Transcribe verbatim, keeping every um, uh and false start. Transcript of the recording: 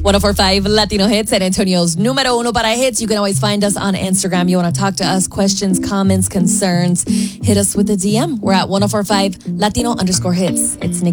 one oh four point five Latino Hits, San Antonio's numero uno para hits. You can always find us on Instagram. You want to talk to us, questions, comments, concerns, hit us with a D M. We're at one oh four point five Latino underscore hits. It's Nikki.